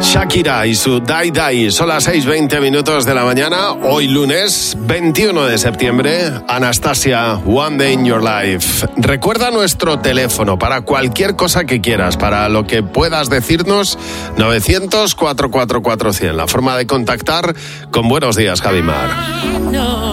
Shakira y su Die Die. Son las 6:20 de la mañana. Hoy lunes 21 de septiembre. Anastasia, One Day in Your Life. Recuerda nuestro teléfono para cualquier cosa que quieras, para lo que puedas decirnos. 900-444-100. La forma de contactar con Buenos Días, Javimar.